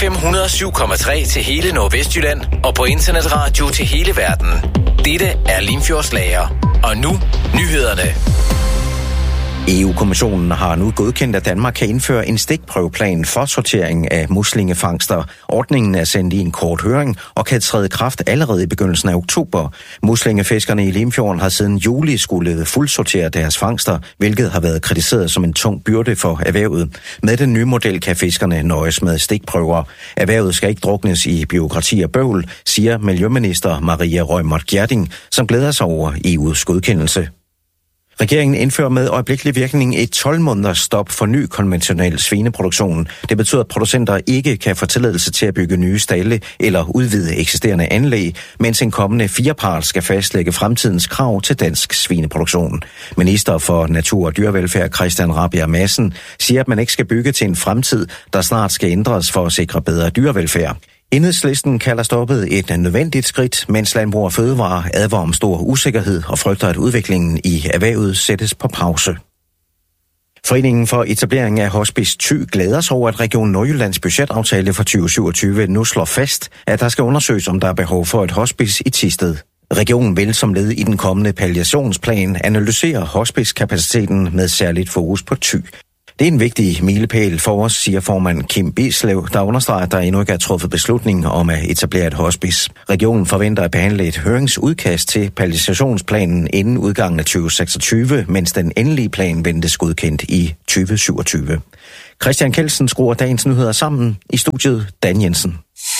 FM 107,3 til hele Nordvestjylland og på internetradio til hele verden. Dette er Limfjords Lager. Og nu nyhederne. EU-kommissionen har nu godkendt, at Danmark kan indføre en stikprøveplan for sortering af muslingefangster. Ordningen er sendt i en kort høring og kan træde i kraft allerede i begyndelsen af oktober. Muslingefiskerne i Limfjorden har siden juli skulle fuldsortere deres fangster, hvilket har været kritiseret som en tung byrde for erhvervet. Med den nye model kan fiskerne nøjes med stikprøver. Erhvervet skal ikke druknes i bureaukrati og bøvl, siger Miljøminister Maria Reumert Gjerding, som glæder sig over EU's godkendelse. Regeringen indfører med øjeblikkelig virkning et 12-måneders stop for ny konventionel svineproduktion. Det betyder, at producenter ikke kan få tilladelse til at bygge nye stalde eller udvide eksisterende anlæg, mens en kommende firepart skal fastlægge fremtidens krav til dansk svineproduktion. Minister for Natur og Dyrevelfærd Christian Rabjerg Madsen siger, at man ikke skal bygge til en fremtid, der snart skal ændres for at sikre bedre dyrevelfærd. Enhedslisten kalder stoppet et nødvendigt skridt, mens Landbrug og Fødevare advarer om stor usikkerhed og frygter, at udviklingen i erhvervet sættes på pause. Foreningen for etablering af Hospice Thy glæder sig over, at Region Nordjyllands budgetaftale for 2027 nu slår fast, at der skal undersøges, om der er behov for et hospice i Thisted. Regionen vil som led i den kommende palliationsplan analysere hospicekapaciteten med særligt fokus på Thy. Det er en vigtig milepæl for os, siger formand Kim Bislev, der understreger, at der endnu ikke er truffet beslutning om at etablere et hospice. Regionen forventer at behandle et høringsudkast til palliationsplanen inden udgangen af 2026, mens den endelige plan ventes godkendt i 2027. Christian Kelsen skruer dagens nyheder sammen. I studiet Dan Jensen.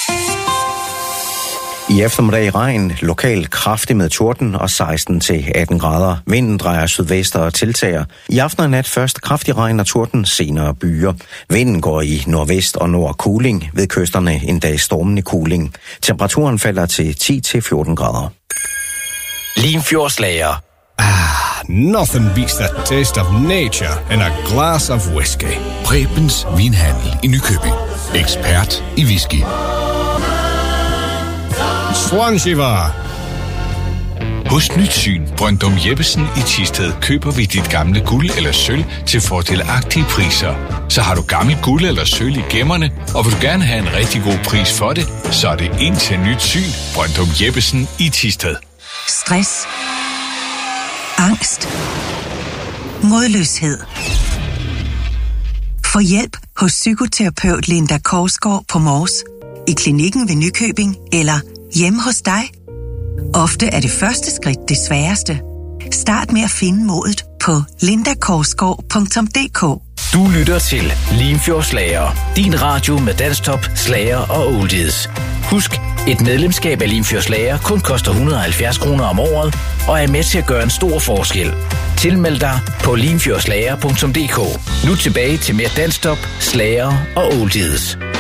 I eftermiddag regn, lokalt kraftig med torden og 16-18 grader. Vinden drejer sydvest og tiltager. I aften og nat først kraftig regn og torden, senere byer. Vinden går i nordvest og nord kuling, ved kysterne en dag stormende kuling. Temperaturen falder til 10-14 grader. Limfjords Lager. Nothing beats the taste of nature and a glass of whiskey. Prebens Vinhandel i Nykøbing. Ekspert i whisky. Swanshiva. Hos Nyt Syn Brøndum Jeppesen i Thisted køber vi dit gamle guld eller sølv til fordelagtige priser. Så har du gammel guld eller sølv i gemmerne, og vil du gerne have en rigtig god pris for det, så er det ind til Nyt Syn Brøndum Jeppesen i Thisted. Stress. Angst. Modløshed. Få hjælp hos psykoterapeut Linda Korsgaard på Mors, i klinikken ved Nykøbing eller hjemme hos dig. Ofte er det første skridt det sværeste. Start med at finde modet på lindakorsgaard.dk. Du lytter til Limfjords Lager. Din radio med dansktop, slager og oldies. Husk, et medlemskab af Limfjords Lager kun koster 170 kroner om året og er med til at gøre en stor forskel. Tilmeld dig på limfjordslager.dk. Nu tilbage til mere dansktop, slager og oldies.